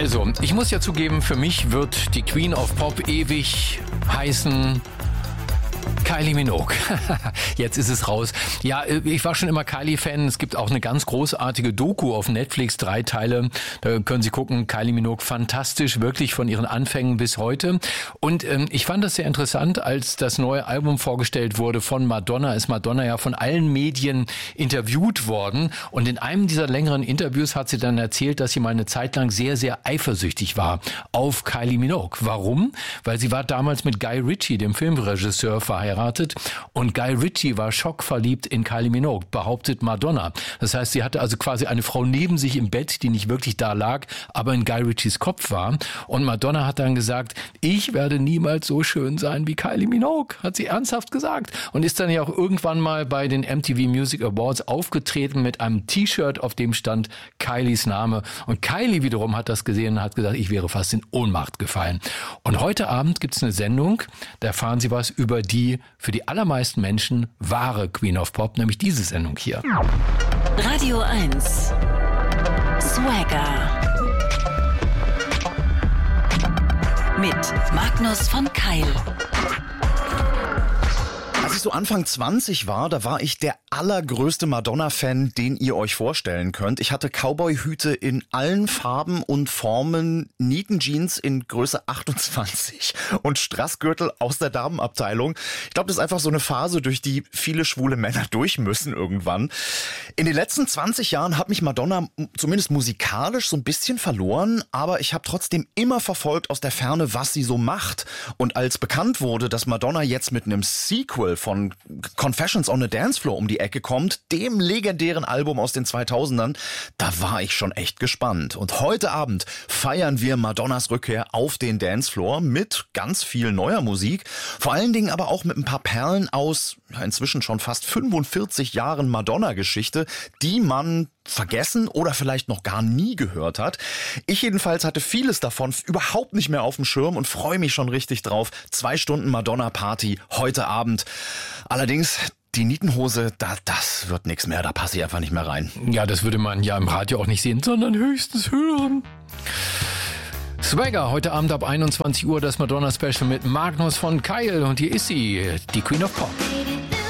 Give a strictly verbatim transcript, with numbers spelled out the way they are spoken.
Also, ich muss ja zugeben, für mich wird die Queen of Pop ewig heißen Kylie Minogue. Jetzt ist es raus. Ja, ich war schon immer Kylie-Fan. Es gibt auch eine ganz großartige Doku auf Netflix, drei Teile. Da können Sie gucken. Kylie Minogue, fantastisch, wirklich von ihren Anfängen bis heute. Und ähm, ich fand das sehr interessant, als das neue Album vorgestellt wurde von Madonna, ist Madonna ja von allen Medien interviewt worden. Und in einem dieser längeren Interviews hat sie dann erzählt, dass sie mal eine Zeit lang sehr, sehr eifersüchtig war auf Kylie Minogue. Warum? Weil sie war damals mit Guy Ritchie, dem Filmregisseur, verheiratet. Und Guy Ritchie war schockverliebt in Kylie Minogue, behauptet Madonna. Das heißt, sie hatte also quasi eine Frau neben sich im Bett, die nicht wirklich da lag, aber in Guy Ritchies Kopf war. Und Madonna hat dann gesagt, ich werde niemals so schön sein wie Kylie Minogue, hat sie ernsthaft gesagt. Und ist dann ja auch irgendwann mal bei den M T V Music Awards aufgetreten mit einem T-Shirt, auf dem stand Kylies Name. Und Kylie wiederum hat das gesehen und hat gesagt, ich wäre fast in Ohnmacht gefallen. Und heute Abend gibt es eine Sendung, da erfahren Sie was über die für die allermeisten Menschen wahre Queen of Pop, nämlich diese Sendung hier. Radio eins Swagger mit Magnus von Keil. Als ich so Anfang zwanzig war, da war ich der allergrößte Madonna-Fan, den ihr euch vorstellen könnt. Ich hatte Cowboy-Hüte in allen Farben und Formen, Nietenjeans in Größe achtundzwanzig und Strassgürtel aus der Damenabteilung. Ich glaube, das ist einfach so eine Phase, durch die viele schwule Männer durch müssen irgendwann. In den letzten zwanzig Jahren hat mich Madonna zumindest musikalisch so ein bisschen verloren, aber ich habe trotzdem immer verfolgt aus der Ferne, was sie so macht. Und als bekannt wurde, dass Madonna jetzt mit einem Sequel von Confessions on a Dance Floor um die Ecke kommt, dem legendären Album aus den zweitausendern, da war ich schon echt gespannt. Und heute Abend feiern wir Madonnas Rückkehr auf den Dancefloor mit ganz viel neuer Musik, vor allen Dingen aber auch mit ein paar Perlen aus ja, inzwischen schon fast fünfundvierzig Jahren Madonna-Geschichte, die man vergessen oder vielleicht noch gar nie gehört hat. Ich jedenfalls hatte vieles davon überhaupt nicht mehr auf dem Schirm und freue mich schon richtig drauf. Zwei Stunden Madonna-Party heute Abend. Allerdings die Nietenhose, da, das wird nichts mehr, da passe ich einfach nicht mehr rein. Ja, das würde man ja im Radio auch nicht sehen, sondern höchstens hören. Swagger, heute Abend ab einundzwanzig Uhr das Madonna-Special mit Magnus von Keil. Und hier ist sie, die Queen of Pop.